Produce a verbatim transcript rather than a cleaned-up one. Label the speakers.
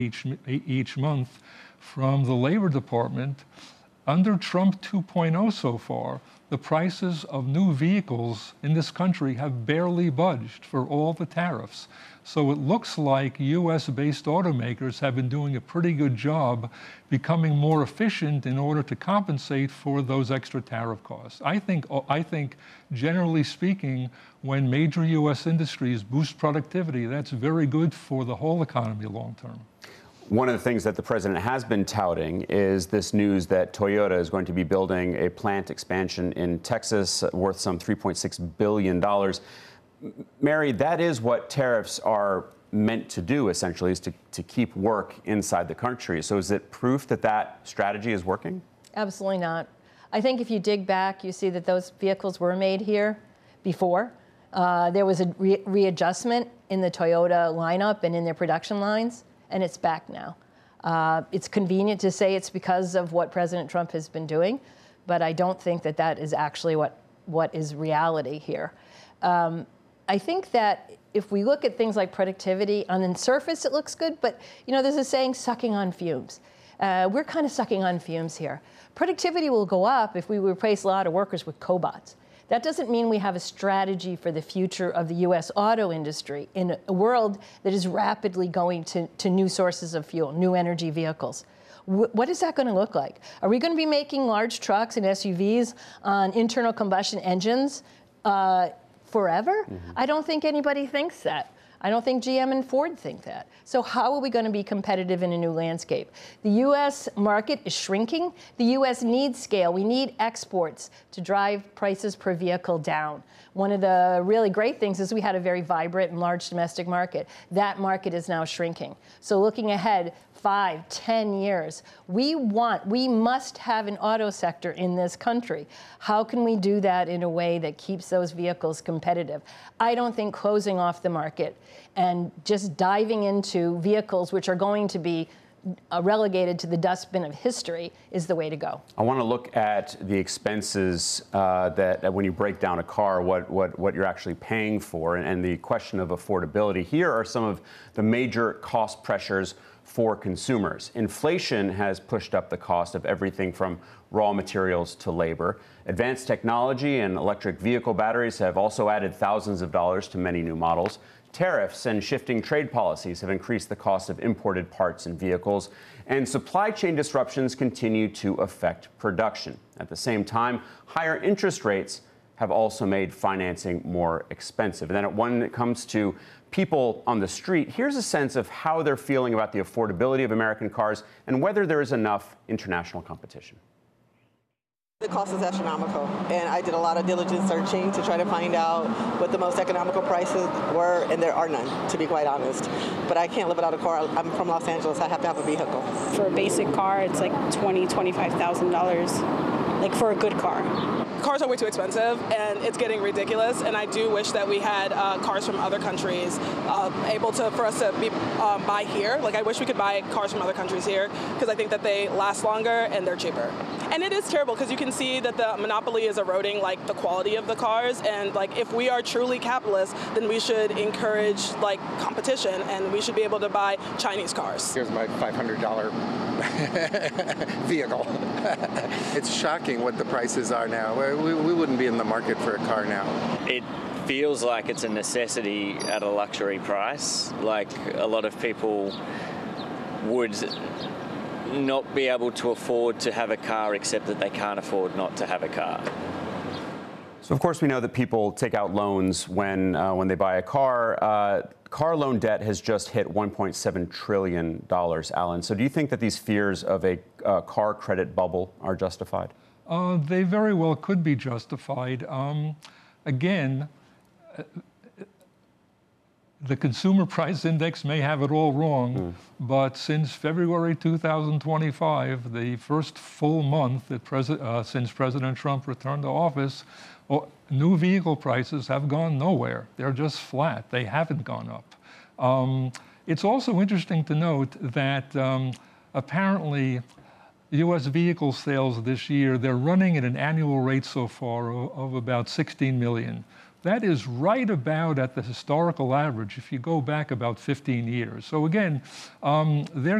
Speaker 1: each, each month from the Labor Department. Under Trump two point oh so far, the prices of new vehicles in this country have barely budged for all the tariffs. So it looks like U S-based automakers have been doing a pretty good job becoming more efficient in order to compensate for those extra tariff costs. I think, I think generally speaking, when major U S industries boost productivity, that's very good for the whole economy long term.
Speaker 2: One of the things that the president has been touting is this news that Toyota is going to be building a plant expansion in Texas worth some three point six billion dollars. Mary, that is what tariffs are meant to do, essentially, is to, to keep work inside the country. So is it proof that that strategy is working?
Speaker 3: Absolutely not. I think if you dig back, you see that those vehicles were made here before. Uh, there was a re readjustment in the Toyota lineup and in their production lines, and it's back now. Uh, it's convenient to say it's because of what President Trump has been doing, but I don't think that that is actually what, what is reality here. Um, I think that if we look at things like productivity, on the surface it looks good, but you know, there's a saying, sucking on fumes. Uh, we're kind of sucking on fumes here. Productivity will go up if we replace a lot of workers with cobots. That doesn't mean we have a strategy for the future of the U S auto industry in a world that is rapidly going to, to new sources of fuel, new energy vehicles. W what is that going to look like? Are we going to be making large trucks and S U Vs on internal combustion engines uh, forever? Mm-hmm. I don't think anybody thinks that. I don't think G M and Ford think that. So how are we going to be competitive in a new landscape? The U S market is shrinking. The U S needs scale. We need exports to drive prices per vehicle down. One of the really great things is we had a very vibrant and large domestic market. That market is now shrinking. So looking ahead, five, ten years, we want, we must have an auto sector in this country. How can we do that in a way that keeps those vehicles competitive? I don't think closing off the market and just diving into vehicles which are going to be uh, relegated to the dustbin of history is the way to go.
Speaker 2: I want to look at the expenses uh, that, that when you break down a car, what, what, what you're actually paying for, and, and the question of affordability. Here are some of the major cost pressures for consumers. Inflation has pushed up the cost of everything from raw materials to labor. Advanced technology and electric vehicle batteries have also added thousands of dollars to many new models. Tariffs and shifting trade policies have increased the cost of imported parts and vehicles, and supply chain disruptions continue to affect production. At the same time, higher interest rates have also made financing more expensive. And then when it comes to people on the street, here's a sense of how they're feeling about the affordability of American cars and whether there is enough international competition.
Speaker 4: The cost is astronomical, and I did a lot of diligent searching to try to find out what the most economical prices were, and there are none, to be quite honest. But I can't live without a car. I'm from Los Angeles. I have to have a vehicle.
Speaker 5: For a basic car, it's like twenty thousand dollars, twenty-five thousand dollars, like for a good car.
Speaker 6: Cars are way too expensive, and it's getting ridiculous. And I do wish that we had uh, cars from other countries uh, able to for us to be, um, buy here. Like I wish we could buy cars from other countries here because I think that they last longer and they're cheaper. And it is terrible because you can see that the monopoly is eroding like the quality of the cars. And like if we are truly capitalist, then we should encourage like competition, and we should be able to buy Chinese cars.
Speaker 7: Here's my five hundred dollar vehicle. It's shocking what the prices are now. We, we wouldn't be in the market for a car now.
Speaker 8: It feels like it's a necessity at a luxury price. Like a lot of people would not be able to afford to have a car, except that they can't afford not to have a car.
Speaker 2: So, of course, we know that people take out loans when, uh, when they buy a car. Uh, car loan debt has just hit one point seven trillion dollars, Alan. So do you think that these fears of a uh, car credit bubble are justified?
Speaker 1: Uh, they very well could be justified. Um, again, uh, the Consumer Price Index may have it all wrong, mm. but since February two thousand twenty-five, the first full month that Presi uh, since President Trump returned to office, well, new vehicle prices have gone nowhere. They're just flat. They haven't gone up. Um, it's also interesting to note that um, apparently U S vehicle sales this year, they're running at an annual rate so far of, of about sixteen million. That is right about at the historical average if you go back about fifteen years. So again, um, they're